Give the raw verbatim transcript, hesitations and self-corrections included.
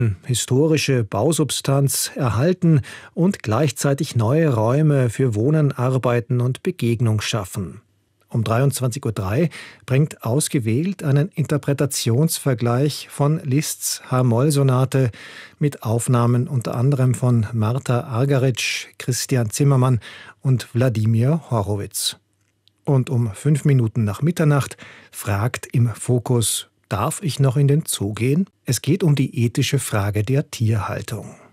Historische Bausubstanz erhalten und gleichzeitig neue Räume für Wohnen, Arbeiten und Begegnung schaffen. Um dreiundzwanzig Uhr drei bringt Ausgewählt einen Interpretationsvergleich von Liszt's H-Moll-Sonate mit Aufnahmen unter anderem von Marta Argerich, Christian Zimmermann und Wladimir Horowitz. Und um fünf Minuten nach Mitternacht fragt im Fokus: Darf ich noch in den Zoo gehen? Es geht um die ethische Frage der Tierhaltung.